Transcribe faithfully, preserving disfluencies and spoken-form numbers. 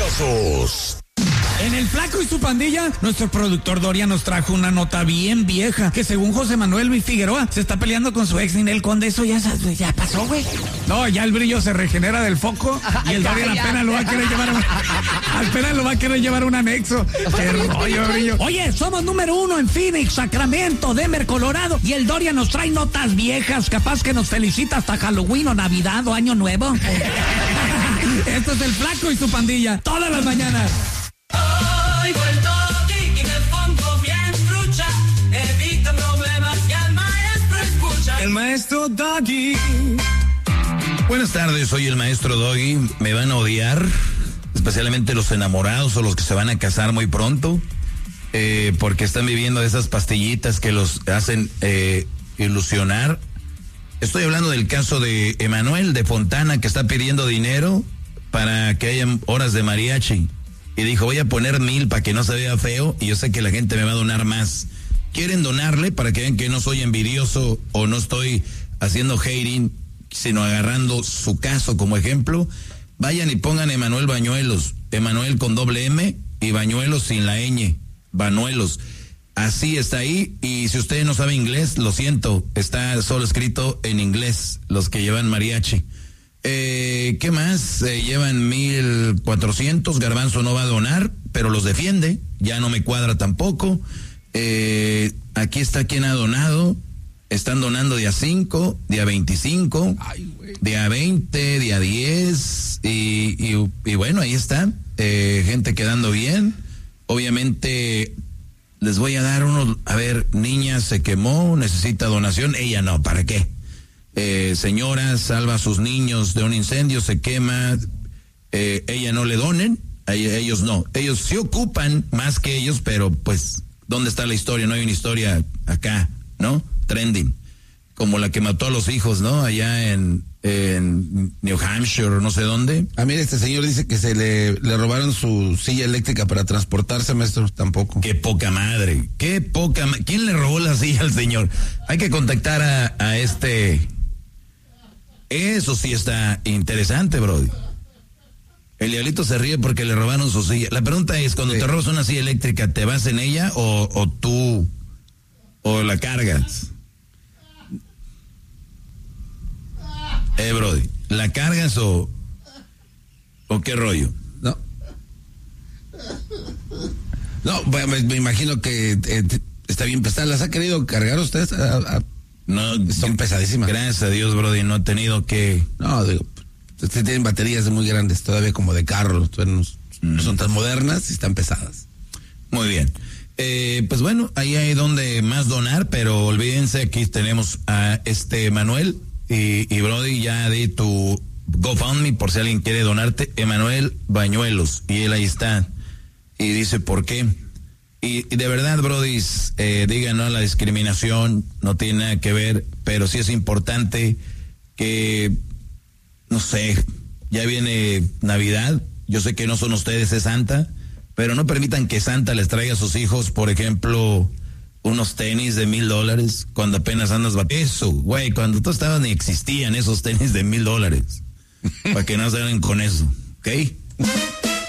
Casos. En El Flaco y su pandilla, nuestro productor Doria nos trajo una nota bien vieja, que según José Manuel Luis Figueroa, se está peleando con su ex Ninel Conde. Eso ya, ya pasó, güey. No, ya el brillo se regenera del foco y el Doria apenas lo va a querer llevar a, apenas lo va a querer llevar a un anexo. Qué rollo, brillo. Oye, somos número uno en Phoenix, Sacramento, Denver, Colorado, y el Doria nos trae notas viejas, capaz que nos felicita hasta Halloween o Navidad o Año Nuevo. Esto es El Flaco y su pandilla, todas las mañanas. Oigo el toque y me pongo bien trucha, evita problemas y al maestro escucha. El maestro Doggy. Buenas tardes, soy el maestro Doggy. Me van a odiar, especialmente los enamorados o los que se van a casar muy pronto, eh, porque están viviendo de esas pastillitas que los hacen eh, ilusionar. Estoy hablando del caso de Emanuel de Fontana, que está pidiendo dinero para que haya horas de mariachi. Y dijo, voy a poner mil para que no se vea feo y yo sé que la gente me va a donar más. ¿Quieren donarle para que vean que no soy envidioso o no estoy haciendo hating, sino agarrando su caso como ejemplo? Vayan y pongan Emanuel Bañuelos. Emanuel con doble M y Bañuelos sin la ñ. Bañuelos. Así está ahí. Y si ustedes no saben inglés, lo siento, está solo escrito en inglés, los que llevan mariachi. Eh, ¿Qué más? Eh, llevan mil cuatrocientos, Garbanzo no va a donar, pero los defiende, ya no me cuadra tampoco. Eh, aquí está quien ha donado, están donando día cinco, día veinticinco, Ay, día veinte, día diez, y, y, y bueno, ahí está, eh, gente quedando bien. Obviamente les voy a dar unos, a ver, niña se quemó, necesita donación, ella no, ¿para qué? Eh, señora salva a sus niños de un incendio, se quema, eh, ella no le donen, a ellos no, ellos sí ocupan más que ellos, pero pues, ¿dónde está la historia? No hay una historia acá, ¿no? Trending, como la que mató a los hijos, ¿no? Allá en, en New Hampshire, no sé dónde. Ah, mire, este señor dice que se le, le robaron su silla eléctrica para transportarse, maestro, tampoco. Qué poca madre, qué poca madre. ¿Quién le robó la silla al señor? Hay que contactar a, a este... Eso sí está interesante, brody. El diablito se ríe porque le robaron su silla. La pregunta es, cuando sí. te robas una silla eléctrica, ¿te vas en ella o, o tú o la cargas? Eh, brody, ¿la cargas o o qué rollo? No. No, me, me imagino que eh, está bien pesada. ¿Las ha querido cargar ustedes? A, a... No, son pesadísimas. Gracias a Dios, brody, no he tenido que... No, digo, ustedes tienen baterías muy grandes, todavía como de carro, no, no son tan modernas y están pesadas. Muy bien. Eh, pues bueno, ahí hay donde más donar, pero olvídense, aquí tenemos a este Manuel y, y brody, ya di tu GoFundMe por si alguien quiere donarte, Emanuel Bañuelos, y él ahí está, y dice por qué. Y, y de verdad, brody, eh, digan, no, la discriminación no tiene nada que ver, pero sí es importante que, no sé, ya viene Navidad, yo sé que no son ustedes, es Santa, pero no permitan que Santa les traiga a sus hijos, por ejemplo, unos tenis de mil dólares, cuando apenas andas batiendo. Eso, güey, cuando tú estabas ni existían esos tenis de mil dólares, para que no salgan con eso, ¿ok?